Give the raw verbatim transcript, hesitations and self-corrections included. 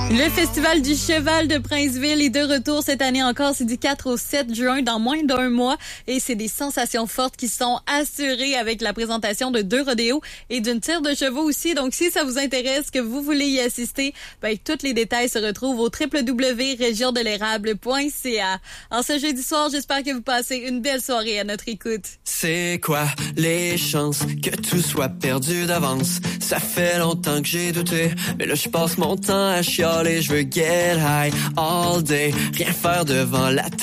Le Festival du Cheval de Princeville est de retour cette année encore. C'est du quatre au sept juin, dans moins d'un mois. Et c'est des sensations fortes qui sont assurées avec la présentation de deux rodéos et d'une tire de chevaux aussi. Donc, si ça vous intéresse, que vous voulez y assister, ben, tous les détails se retrouvent au w w w point région de l'érable point c a. En ce jeudi soir, j'espère que vous passez une belle soirée à notre écoute. C'est quoi les chances que tout soit perdu d'avance? Ça fait longtemps que j'ai douté, mais là je passe mon temps à chialer. Je veux get high all day, rien faire devant la